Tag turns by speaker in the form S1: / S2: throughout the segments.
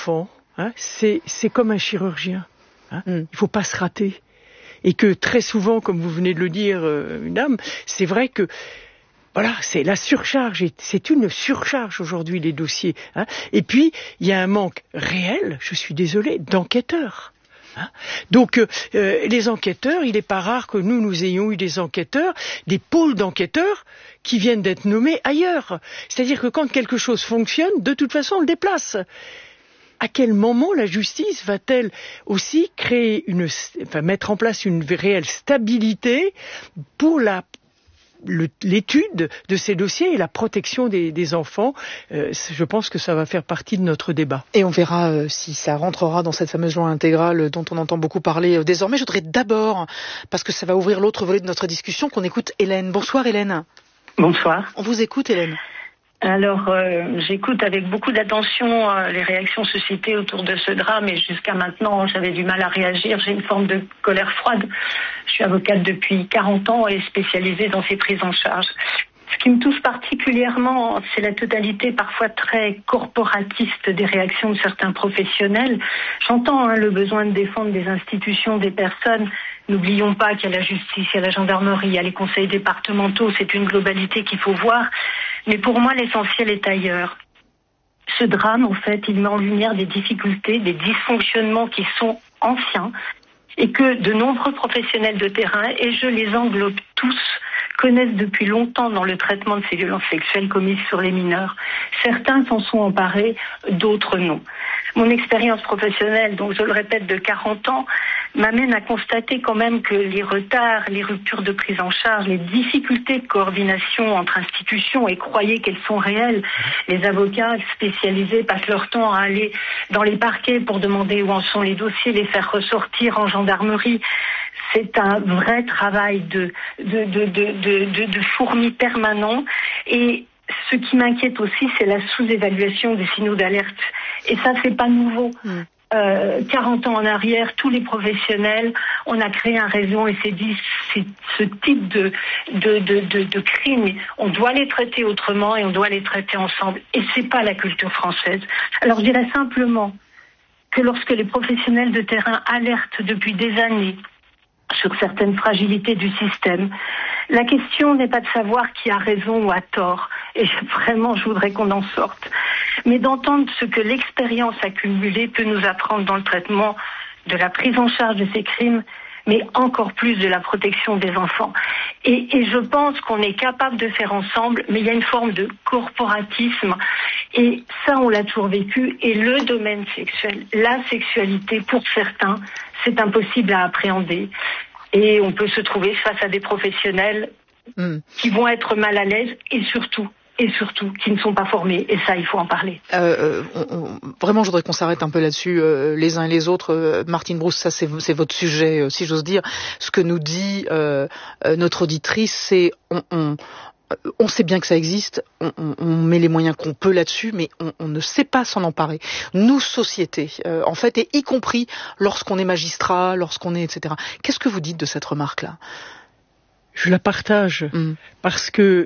S1: enfants, c'est comme un chirurgien. Il faut pas se rater. Et que très souvent, comme vous venez de le dire, madame, c'est vrai que voilà, c'est la surcharge, c'est une surcharge aujourd'hui les dossiers. Et puis, il y a un manque réel, je suis désolée, d'enquêteurs. Donc, les enquêteurs, il n'est pas rare que nous ayons eu des enquêteurs, des pôles d'enquêteurs qui viennent d'être nommés ailleurs. C'est-à-dire que quand quelque chose fonctionne, de toute façon, on le déplace. À quel moment la justice va-t-elle aussi mettre en place une réelle stabilité pour l'étude de ces dossiers et la protection des enfants? Je pense que ça va faire partie de notre débat.
S2: Et on verra si ça rentrera dans cette fameuse loi intégrale dont on entend beaucoup parler désormais. Je voudrais d'abord, parce que ça va ouvrir l'autre volet de notre discussion, qu'on écoute Hélène. Bonsoir Hélène.
S3: Bonsoir.
S2: On vous écoute Hélène.
S3: Alors, j'écoute avec beaucoup d'attention les réactions suscitées autour de ce drame et jusqu'à maintenant, j'avais du mal à réagir. J'ai une forme de colère froide. Je suis avocate depuis 40 ans et spécialisée dans ces prises en charge. Ce qui me touche particulièrement, c'est la totalité parfois très corporatiste des réactions de certains professionnels. J'entends le besoin de défendre des institutions, des personnes. N'oublions pas qu'il y a la justice, il y a la gendarmerie, il y a les conseils départementaux. C'est une globalité qu'il faut voir. Mais pour moi, l'essentiel est ailleurs. Ce drame, en fait, il met en lumière des difficultés, des dysfonctionnements qui sont anciens et que de nombreux professionnels de terrain, et je les englobe tous, connaissent depuis longtemps dans le traitement de ces violences sexuelles commises sur les mineurs. Certains s'en sont emparés, d'autres non. Mon expérience professionnelle, donc je le répète, de 40 ans, m'amène à constater quand même que les retards, les ruptures de prise en charge, les difficultés de coordination entre institutions, et croyez qu'elles sont réelles, les avocats spécialisés passent leur temps à aller dans les parquets pour demander où en sont les dossiers, les faire ressortir en gendarmerie. C'est un vrai travail de fourmi permanent. Et ce qui m'inquiète aussi, c'est la sous-évaluation des signaux d'alerte. Et ça, c'est pas nouveau. 40 ans en arrière, tous les professionnels, on a créé un réseau et s'est dit, c'est ce type de crimes, on doit les traiter autrement et on doit les traiter ensemble. Et c'est pas la culture française. Alors je dirais simplement que lorsque les professionnels de terrain alertent depuis des années sur certaines fragilités du système, la question n'est pas de savoir qui a raison ou a tort, et vraiment je voudrais qu'on en sorte, mais d'entendre ce que l'expérience accumulée peut nous apprendre dans le traitement de la prise en charge de ces crimes, mais encore plus de la protection des enfants. Et je pense qu'on est capable de faire ensemble, mais il y a une forme de corporatisme, et ça on l'a toujours vécu, et le domaine sexuel, la sexualité pour certains, c'est impossible à appréhender. Et on peut se trouver face à des professionnels qui vont être mal à l'aise et surtout, qui ne sont pas formés. Et ça, il faut en parler.
S2: Vraiment, je voudrais qu'on s'arrête un peu là-dessus, les uns et les autres. Martine Brousse, ça c'est votre sujet, si j'ose dire. Ce que nous dit notre auditrice, c'est on sait bien que ça existe, on met les moyens qu'on peut là-dessus, mais on ne sait pas s'en emparer. Nous, société, en fait, et y compris lorsqu'on est magistrat, lorsqu'on est, etc. Qu'est-ce que vous dites de cette remarque-là ?
S1: Je la partage, parce que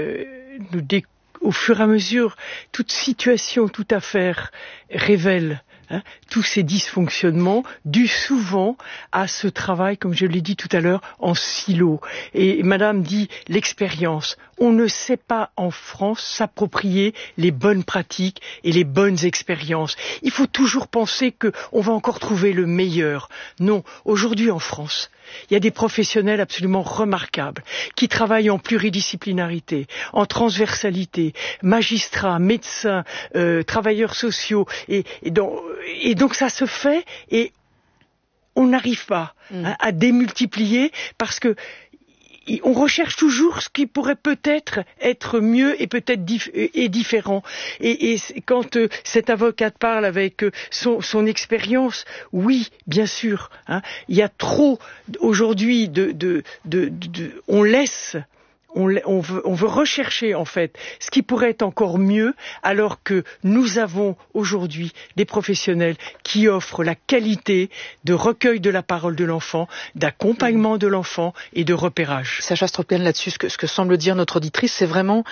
S1: au fur et à mesure, toute situation, toute affaire révèle tous ces dysfonctionnements dus souvent à ce travail, comme je l'ai dit tout à l'heure, en silo. Et Madame dit l'expérience. On ne sait pas en France s'approprier les bonnes pratiques et les bonnes expériences. Il faut toujours penser qu'on va encore trouver le meilleur. Non, aujourd'hui en France, il y a des professionnels absolument remarquables qui travaillent en pluridisciplinarité, en transversalité, magistrats, médecins, travailleurs sociaux, et donc ça se fait et on n'arrive pas à démultiplier parce que on recherche toujours ce qui pourrait peut-être être mieux et peut-être différent. Et quand cet avocate parle avec son expérience, oui, bien sûr, il y a trop aujourd'hui on laisse on veut rechercher en fait ce qui pourrait être encore mieux, alors que nous avons aujourd'hui des professionnels qui offrent la qualité de recueil de la parole de l'enfant, d'accompagnement de l'enfant et de repérage.
S2: Sacha Stroopken, là-dessus, ce que semble dire notre auditrice, c'est vraiment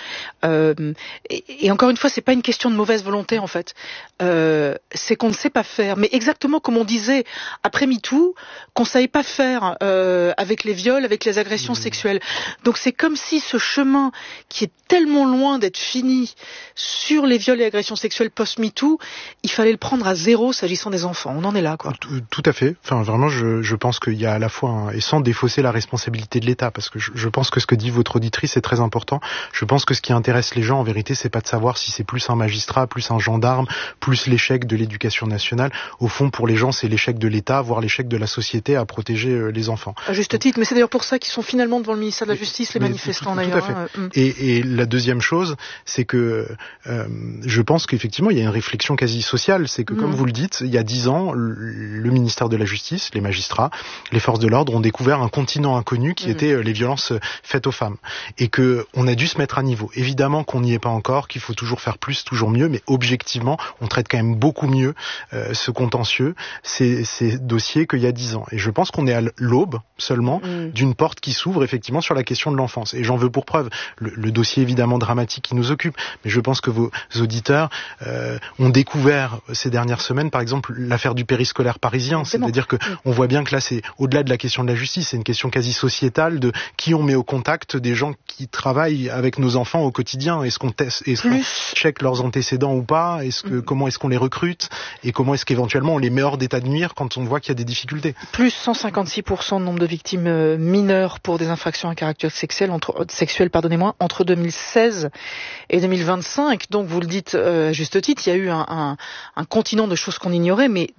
S2: et encore une fois, c'est pas une question de mauvaise volonté en fait. C'est qu'on ne sait pas faire, mais exactement comme on disait après MeToo, qu'on savait pas faire avec les viols, avec les agressions sexuelles. Donc c'est comme si ce chemin qui est tellement loin d'être fini sur les viols et agressions sexuelles post-MeToo, il fallait le prendre à zéro s'agissant des enfants. On en est là, quoi.
S4: Tout à fait. Enfin, vraiment, je pense qu'il y a à la fois, et sans défausser la responsabilité de l'État, parce que je pense que ce que dit votre auditrice est très important. Je pense que ce qui intéresse les gens, en vérité, c'est pas de savoir si c'est plus un magistrat, plus un gendarme, plus l'échec de l'éducation nationale. Au fond, pour les gens, c'est l'échec de l'État, voire l'échec de la société à protéger les enfants.
S2: À juste titre, mais c'est d'ailleurs pour ça qu'ils sont finalement devant le ministère de la Justice, les manifestants d'ailleurs.
S4: Tout à fait. Et la deuxième chose, c'est que je pense qu'effectivement, il y a une réflexion quasi sociale. C'est que, comme vous le dites, il y a 10 ans, le ministère de la Justice, les magistrats, les forces de l'ordre ont découvert un continent inconnu qui était les violences faites aux femmes. Et que on a dû se mettre à niveau. Évidemment qu'on n'y est pas encore, qu'il faut toujours faire plus, toujours mieux, mais objectivement, on traite quand même beaucoup mieux ce contentieux, ces dossiers qu'il y a 10 ans. Et je pense qu'on est à l'aube seulement d'une porte qui s'ouvre effectivement sur la question de l'enfance. Et j'en veux pour preuve le dossier évidemment dramatique qui nous occupe, mais je pense que vos auditeurs ont découvert ces dernières semaines, par exemple, l'affaire du périscolaire parisien. C'est-à-dire que on voit bien que là, c'est au-delà de la question de la justice, c'est une question quasi sociétale de qui on met au contact des gens qui travaillent avec nos enfants au quotidien. Est-ce qu'on check leurs antécédents ou pas? Comment est-ce qu'on les recrute? Et comment est-ce qu'éventuellement on les met hors d'état de nuire quand on voit qu'il y a des difficultés?
S2: Plus 156% de nombre de victimes mineures pour des infractions à caractère sexuel entre 2016 et 2025. Donc vous le dites à juste titre, il y a eu un continent de choses qu'on ignorait, mais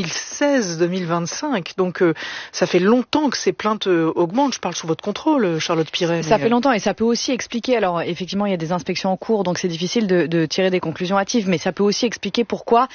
S2: 2016-2025, donc ça fait longtemps que ces plaintes augmentent. Je parle sous votre contrôle, Charlotte Piret.
S5: Ça fait longtemps, et ça peut aussi expliquer, alors effectivement il y a des inspections en cours, donc c'est difficile de tirer des conclusions hâtives, mais ça peut aussi expliquer pourquoi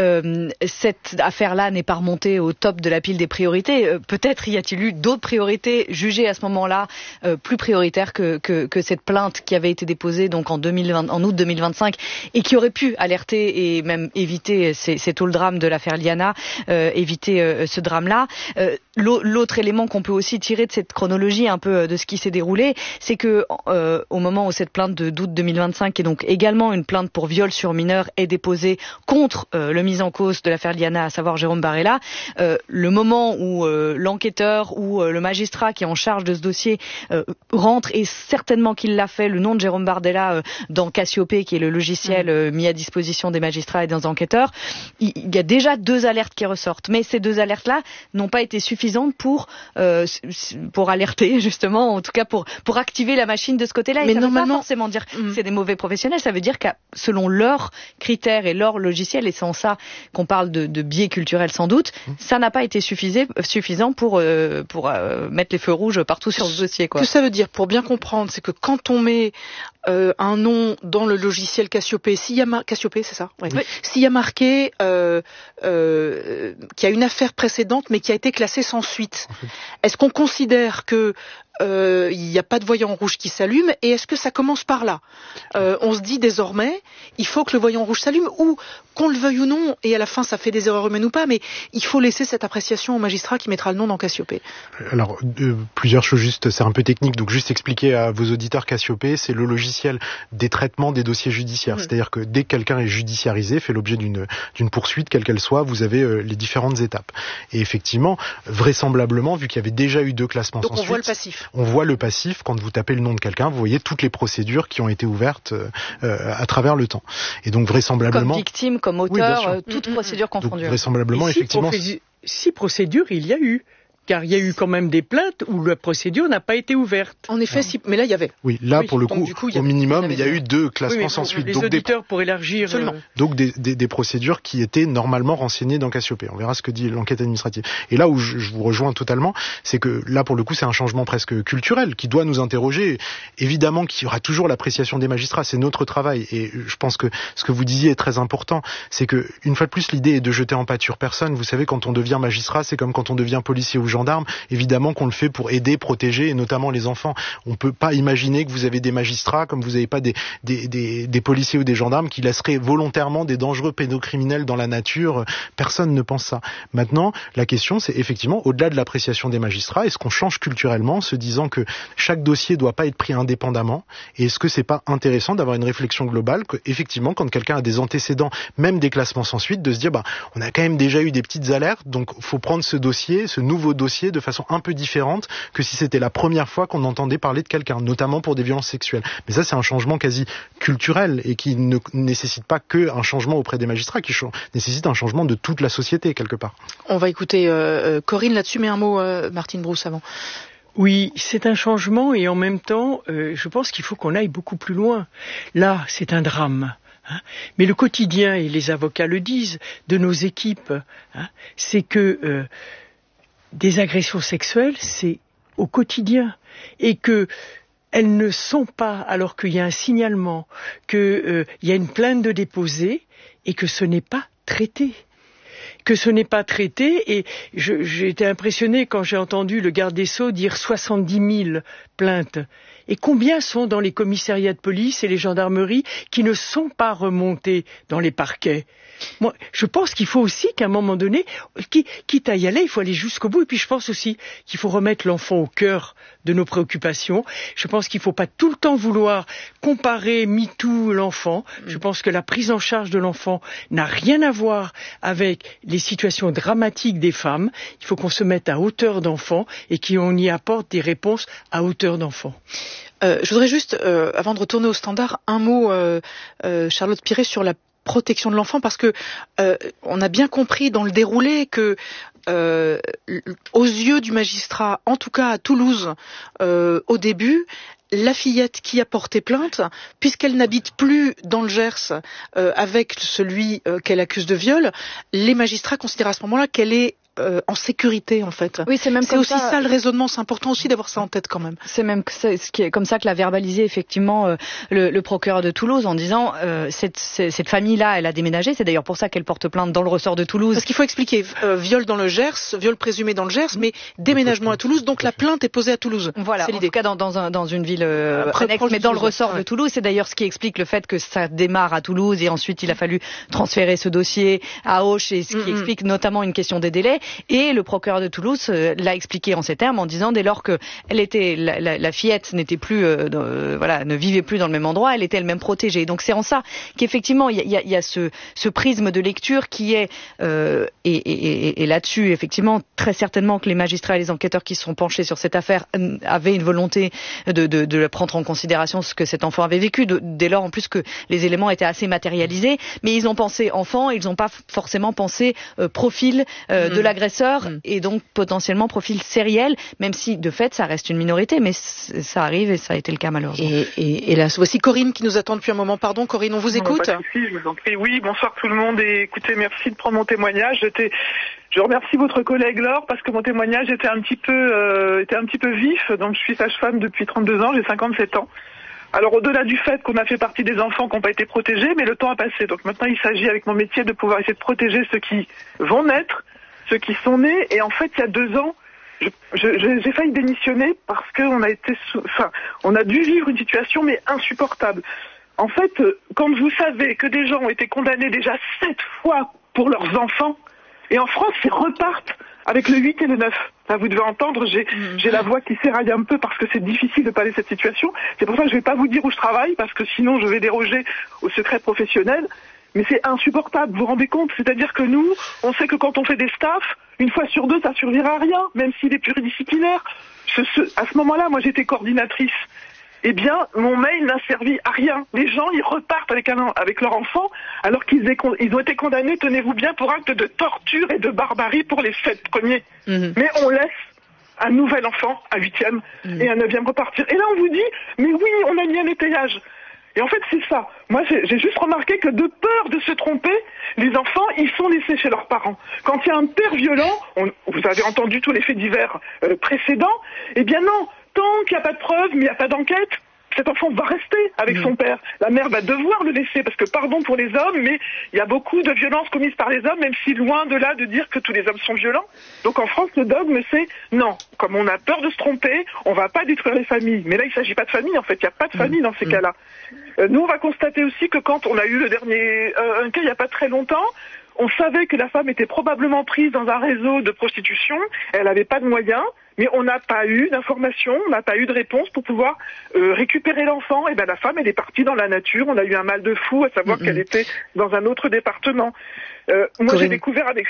S5: cette affaire-là n'est pas remontée au top de la pile des priorités. Peut-être y a-t-il eu d'autres priorités jugées à ce moment-là plus prioritaires que cette plainte qui avait été déposée donc en août 2025 et qui aurait pu alerter et même éviter, c'est tout le drame de l'affaire Liana, éviter ce drame-là. L'autre élément qu'on peut aussi tirer de cette chronologie un peu de ce qui s'est déroulé, c'est que au moment où cette plainte d'août 2025, qui est donc également une plainte pour viol sur mineur, est déposée contre le mis en cause de l'affaire Liana, à savoir Jérôme Barella, le moment où l'enquêteur ou le magistrat qui est en charge de ce dossier rentre, et certainement qu'il l'a fait, le nom de Jérôme Barella dans Cassiopée, qui est le logiciel mis à disposition des magistrats et des enquêteurs, il y a déjà 2 alertes qui ressortent, mais ces 2 alertes-là n'ont pas été suffisantes pour alerter, justement, en tout cas pour activer la machine de ce côté-là.
S2: Mais
S5: et ça
S2: normalement,
S5: veut pas forcément dire que c'est des mauvais professionnels, ça veut dire que selon leurs critères et leur logiciel, et c'est en ça qu'on parle de biais culturel sans doute, ça n'a pas été suffisant pour mettre les feux rouges partout sur ce dossier, quoi.
S2: Ce que ça veut dire, pour bien comprendre, c'est que quand on met un nom dans le logiciel Cassiopée, Cassiopée, c'est ça? Oui. S'il y a marqué qu'il y a une affaire précédente mais qui a été classée sans suite, est-ce qu'on considère que il n'y a pas de voyant rouge qui s'allume, et est-ce que ça commence par là? On se dit désormais, il faut que le voyant rouge s'allume, ou qu'on le veuille ou non, et à la fin ça fait des erreurs humaines ou pas, mais il faut laisser cette appréciation au magistrat qui mettra le nom dans Cassiopée.
S4: Alors, plusieurs choses, juste, c'est un peu technique, donc juste expliquer à vos auditeurs, Cassiopée, c'est le logiciel des traitements des dossiers judiciaires. C'est-à-dire que dès que quelqu'un est judiciarisé, fait l'objet d'une poursuite, quelle qu'elle soit, vous avez les différentes étapes. Et effectivement, vraisemblablement, vu qu'il y avait déjà eu 2 classements sans suite,
S2: voit le passif.
S4: On voit le passif, quand vous tapez le nom de quelqu'un, vous voyez toutes les procédures qui ont été ouvertes à travers le temps. Et donc vraisemblablement...
S5: Comme victime, comme auteur, toute procédure confondue.
S4: Donc vraisemblablement, effectivement...
S1: 6 procédures, il y a eu. Car il y a eu quand même des plaintes où la procédure n'a pas été ouverte.
S2: En effet, mais là il y avait.
S4: Oui, là pour le coup, au minimum, il y a eu 2 classements sans suite.
S1: Les auditeurs pour élargir.
S4: Donc des procédures qui étaient normalement renseignées dans Cassiopée. On verra ce que dit l'enquête administrative. Et là où je vous rejoins totalement, c'est que là pour le coup, c'est un changement presque culturel qui doit nous interroger. Évidemment qu'il y aura toujours l'appréciation des magistrats, c'est notre travail. Et je pense que ce que vous disiez est très important, c'est que une fois de plus, l'idée est de jeter en pâture personne. Vous savez, quand on devient magistrat, c'est comme quand on devient policier ou gendarme. gendarmes. Évidemment qu'on le fait pour aider, protéger, et notamment les enfants. On peut pas imaginer que vous avez des magistrats, comme vous n'avez pas des policiers ou des gendarmes qui laisseraient volontairement des dangereux pédocriminels dans la nature. Personne ne pense ça. Maintenant, la question, c'est effectivement, au-delà de l'appréciation des magistrats, est-ce qu'on change culturellement, se disant que chaque dossier doit pas être pris indépendamment, et est-ce que c'est pas intéressant d'avoir une réflexion globale, que effectivement, quand quelqu'un a des antécédents, même des classements sans suite, de se dire, on a quand même déjà eu des petites alertes, donc faut prendre ce nouveau dossier de façon un peu différente que si c'était la première fois qu'on entendait parler de quelqu'un, notamment pour des violences sexuelles. Mais ça, c'est un changement quasi culturel et qui ne nécessite pas qu'un changement auprès des magistrats, qui nécessite un changement de toute la société, quelque part.
S2: On va écouter Corinne là-dessus, mais un mot, Martine Brousse, avant.
S1: Oui, c'est un changement et en même temps, je pense qu'il faut qu'on aille beaucoup plus loin. Là, c'est un drame. Mais le quotidien, et les avocats le disent, de nos équipes, c'est que des agressions sexuelles, c'est au quotidien. Et que elles ne sont pas, alors qu'il y a un signalement, qu'il y a une plainte de déposée, et que ce n'est pas traité. Et j'ai été impressionné quand j'ai entendu le garde des Sceaux dire 70 000 plaintes. Et combien sont dans les commissariats de police et les gendarmeries qui ne sont pas remontés dans les parquets? Moi, je pense qu'il faut aussi qu'à un moment donné, quitte à y aller, il faut aller jusqu'au bout. Et puis je pense aussi qu'il faut remettre l'enfant au cœur de nos préoccupations. Je pense qu'il ne faut pas tout le temps vouloir comparer MeToo l'enfant. Je pense que la prise en charge de l'enfant n'a rien à voir avec les situations dramatiques des femmes. Il faut qu'on se mette à hauteur d'enfant et qu'on y apporte des réponses à hauteur d'enfant.
S2: Je voudrais juste, avant de retourner au standard, un mot, Charlotte Piret, sur la protection de l'enfant, parce que on a bien compris dans le déroulé que aux yeux du magistrat, en tout cas à Toulouse, au début, la fillette qui a porté plainte, puisqu'elle n'habite plus dans le Gers avec celui qu'elle accuse de viol, les magistrats considèrent à ce moment-là qu'elle est en sécurité, en fait.
S5: Oui, c'est
S2: aussi ça le raisonnement. C'est important aussi d'avoir ça en tête, quand même.
S5: C'est même ce qui est comme ça que l'a verbalisé effectivement le procureur de Toulouse, en disant cette famille-là, elle a déménagé. C'est d'ailleurs pour ça qu'elle porte plainte dans le ressort de Toulouse.
S2: Parce qu'il faut expliquer, viol dans le Gers, viol présumé dans le Gers, mais déménagement à Toulouse. Donc la plainte est posée à Toulouse.
S5: Voilà.
S2: C'est l'idée.
S5: En tout cas dans une ville annexe, mais dans le ressort de Toulouse. C'est d'ailleurs ce qui explique le fait que ça démarre à Toulouse et ensuite il a fallu transférer ce dossier à Auch, et ce qui explique notamment une question des délais. Et le procureur de Toulouse l'a expliqué en ces termes, en disant dès lors que la fillette n'était plus, ne vivait plus dans le même endroit, elle était elle-même protégée. Donc c'est en ça qu'effectivement il y a ce prisme de lecture qui est et là-dessus effectivement très certainement que les magistrats et les enquêteurs qui se sont penchés sur cette affaire avaient une volonté de prendre en considération ce que cet enfant avait vécu, dès lors en plus que les éléments étaient assez matérialisés, mais ils ont pensé enfant, ils n'ont pas forcément pensé profil de l'agresseur et donc potentiellement profil sériel, même si de fait ça reste une minorité, mais ça arrive et ça a été le cas malheureusement.
S2: Et là, voici Corinne qui nous attend depuis un moment. Pardon Corinne, on vous écoute.
S6: Pas de souci, je vous en prie. Oui, bonsoir tout le monde, et écoutez, merci de prendre mon témoignage. Je remercie votre collègue Laure parce que mon témoignage était un petit peu vif. Donc je suis sage-femme depuis 32 ans, j'ai 57 ans. Alors au-delà du fait qu'on a fait partie des enfants qui n'ont pas été protégés, mais le temps a passé. Donc maintenant il s'agit avec mon métier de pouvoir essayer de protéger ceux qui vont naître, ceux qui sont nés. Et en fait, il y a 2 ans, j'ai failli démissionner parce qu'on on a dû vivre une situation mais insupportable. En fait, quand vous savez que des gens ont été condamnés déjà 7 fois pour leurs enfants, et en France, ils repartent avec le 8 et le 9. Là, vous devez entendre, j'ai la voix qui s'éraille un peu parce que c'est difficile de parler de cette situation. C'est pour ça que je ne vais pas vous dire où je travaille, parce que sinon je vais déroger au secret professionnel. Mais c'est insupportable, vous vous rendez compte? C'est-à-dire que nous, on sait que quand on fait des staffs, 1 fois sur 2, ça servira à rien, même s'il est pluridisciplinaire. À ce moment-là, moi j'étais coordinatrice. Eh bien, mon mail n'a servi à rien. Les gens, ils repartent avec leur enfant, alors qu'ils ont été condamnés, tenez-vous bien, pour actes de torture et de barbarie pour les 7 premiers. Mais on laisse un nouvel enfant, un 8e et un 9e repartir. Et là, on vous dit, mais oui, on a mis un étayage. Et en fait, c'est ça. Moi, j'ai juste remarqué que de peur de se tromper, les enfants, ils sont laissés chez leurs parents. Quand il y a un père violent, vous avez entendu tous les faits divers précédents, eh bien non, tant qu'il n'y a pas de preuves, mais il n'y a pas d'enquête, cet enfant va rester avec son père. La mère va devoir le laisser, parce que pardon pour les hommes, mais il y a beaucoup de violences commises par les hommes, même si loin de là de dire que tous les hommes sont violents. Donc en France, le dogme, c'est non. Comme on a peur de se tromper, on va pas détruire les familles. Mais là, il s'agit pas de famille, en fait. Il n'y a pas de famille dans ces cas-là. Nous, on va constater aussi que quand on a eu le dernier, un cas il n'y a pas très longtemps, on savait que la femme était probablement prise dans un réseau de prostitution, elle n'avait pas de moyens, mais on n'a pas eu d'informations, on n'a pas eu de réponse pour pouvoir récupérer l'enfant. Et ben la femme, elle est partie dans la nature, on a eu un mal de fou à savoir qu'elle était dans un autre département. Moi, j'ai découvert avec